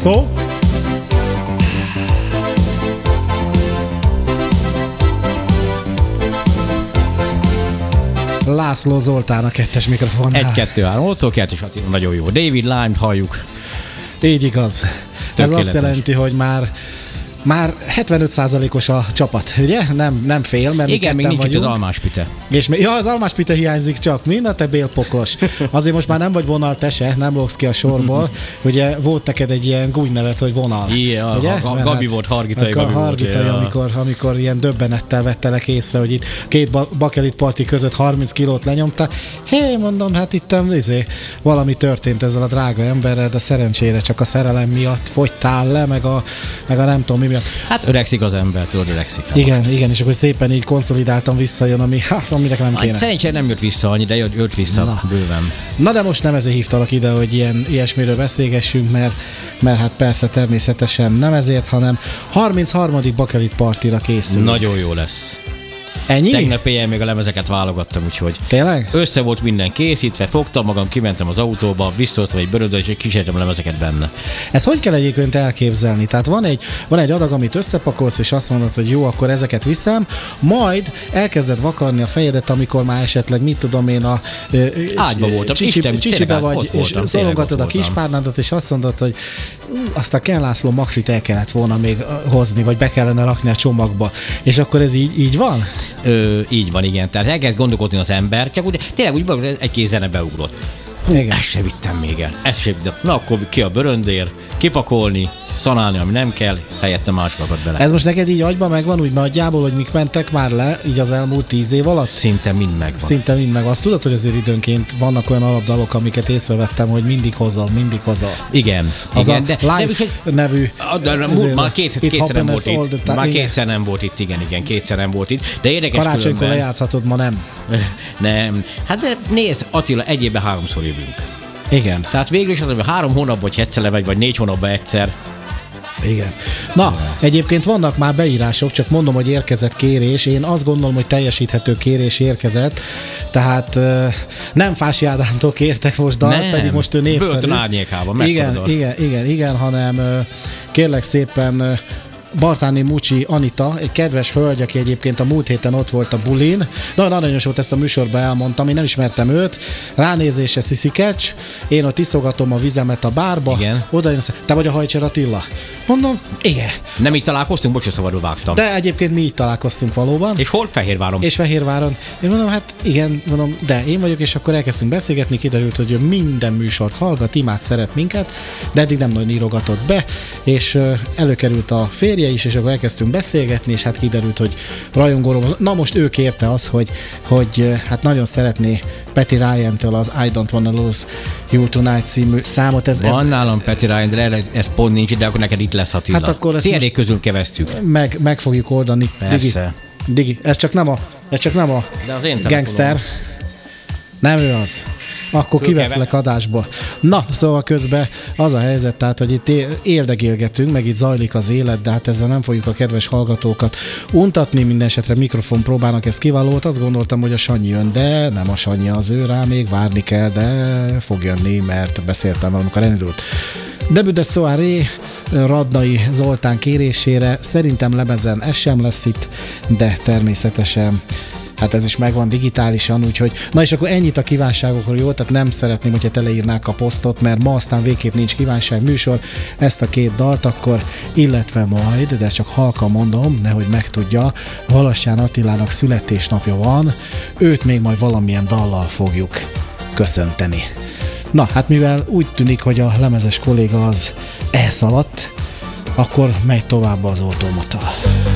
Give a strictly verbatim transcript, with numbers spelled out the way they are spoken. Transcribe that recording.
szó. László Zoltán a kettes mikrofonnál. egy-kettő-három, ott szól Kertész Attila, nagyon jó. David Lime-t halljuk. Így igaz. Tökéletes. Ez azt jelenti, hogy már Már hetvenöt százalékos a csapat, ugye? Nem, nem fél, mert igen, még nincs vagyunk. itt az almáspite. És még, ja, az almáspite hiányzik csak, mind a te bélpoklos. Azért most már nem vagy vonal, te se, nem lógsz ki a sorból. Ugye volt neked egy ilyen gúnynevet, hogy vonal. Igen, a, a, a Gabi volt, Hargitai Gabi volt. Hargitai, ja. amikor, amikor ilyen döbbenettel vettelek észre, hogy itt két bakelit parti között harminc kilót lenyomta. Hé, mondom, hát itt izé, valami történt ezzel a drága emberrel, de szerencsére csak a szerelem miatt fogytál le, meg a, meg a nem tudom mi miatt. Hát öregszik az ember, tudod, öregszik. Igen, most. igen, és akkor szépen így konszolidáltan visszajön, ami hát, aminek nem kéne. Szerencsére nem jött vissza annyi, de jött, jött vissza Na. bőven. Na de most nem ezért hívtalak ide, hogy ilyen, ilyesmiről beszélgessünk, mert, mert hát persze természetesen nem ezért, hanem harmincharmadik bakelit partira készülünk. Nagyon jó lesz. Ennyi? Tegnap éjjel még a lemezeket válogattam, úgyhogy Tényleg? össze volt minden készítve, fogtam magam, kimentem az autóba, visszahoztam egy bőröndöt, és kísértem a lemezeket benne. Ez hogy kell egyébként elképzelni? Tehát van egy, van egy adag, amit összepakolsz, és azt mondod, hogy jó, akkor ezeket viszem, majd elkezded vakarni a fejedet, amikor már esetleg, mit tudom én, a ágyba voltam, csicsi, Isten, csicsibe vagy, ott voltam, és szorongatod a kispárnádat, és azt mondod, hogy ú, azt a Ken László Maxit el kellett volna még hozni, vagy be kellene rakni a csomagba. És akkor ez így, így van? Ö, így van, igen. Tehát elkezd gondolkodni az ember, csak úgy, tényleg úgy egy-két zene beugrott. Hú, igen. ezt se vittem még el. Ezt se vittem. Na akkor ki a bőröndér, kipakolni, szanálni, ami nem kell, helyette másokat bele. Ez most neked így agyban megvan úgy nagyjából, hogy mik mentek már le így az elmúlt tíz év alatt? Szinte mind megvan. Szinte mind meg. Azt tudod, hogy azért időnként vannak olyan alapdalok, amiket észrevettem, hogy mindig hozol, mindig hozol. Igen, az igen. A de Life nem is, hogy, nevű. a, de, de, már kétszer, kétszer nem volt itt. Már igen. kétszer nem volt itt, igen, igen, kétszer nem volt itt. De érdekes Karácsonykor különben. lejátszhatod, ma nem. Nem. Hát de nézd, Attila, egy évben háromszor jövünk. Igen. Tehát végül is az, hogy három hónapban, vagy egyszer lemegy, vagy négy hónapban egyszer. Igen. Na, egyébként vannak már beírások, csak mondom, hogy érkezett kérés. Én azt gondolom, hogy teljesíthető kérés érkezett. Tehát uh, nem Fási Ádámtól kértek most dalt, nem, pedig most ő népszerű. Börtön árnyékában, igen, igen, igen, igen, hanem uh, kérlek szépen uh, Bartáni Mucsi Anita, egy kedves hölgy, aki egyébként a múlt héten ott volt a bulin. Nagyon aranyos volt, ezt a műsorban elmondtam, én nem ismertem őt. Ránézése Sziszikecs, én ott iszogatom a vizemet a bárba. Igen. Oda jön, te vagy a Hajcser Attila? Mondom, igen. Nem így találkoztunk, bocsánat, szabadul vágtam. De egyébként mi így találkoztunk valóban. És hol? Fehérváron. És Fehérváron. Én mondom, hát igen, mondom, de én vagyok, és akkor elkezdtünk beszélgetni, kiderült, hogy ő minden műsort hallgat, imád, szeret minket, de eddig nem nagyon írogatott be, és uh, előkerült a férje is, és akkor elkezdtünk beszélgetni, és hát kiderült, hogy rajongóról. Na most ő kérte az, hogy, hogy uh, hát nagyon szeretné Patty Ryan-től az I Don't Wanna Lose You Tonight című számot. Ez, Van ez, nálam Patty Ryan, de ez pont nincs, de akkor neked itt lesz Attila. Hát akkor ezt Tiédék közül keveztük. meg, meg fogjuk oldani. Persze. Digi, Digi, ez csak nem a, ez csak nem a De az én gangster. Nem ő az. Akkor kiveszlek adásba. Na, szóval közben az a helyzet, tehát, hogy itt éldegélgetünk, meg itt zajlik az élet, de hát ezzel nem fogjuk a kedves hallgatókat untatni, minden esetre mikrofon próbálnak, ez kiváló volt. Azt gondoltam, hogy a Sanyi jön, de nem a Sanyi az ő rá, még várni kell, de fog jönni, mert beszéltem, amikor elindult. Debut de soirée Radnai Zoltán kérésére, szerintem lemezen ez sem lesz itt, de természetesen hát ez is megvan digitálisan, úgyhogy na és akkor ennyit a kívánságokról, jó? Tehát nem szeretném, hogyha teleírnák a posztot, mert ma aztán végképp nincs kívánság műsor, ezt a két dalt akkor, illetve majd, de csak halkan mondom, nehogy megtudja, Valastyán Attilának születésnapja van, őt még majd valamilyen dallal fogjuk köszönteni. Na, hát mivel úgy tűnik, hogy a lemezes kolléga az elszaladt, akkor megy tovább az automata.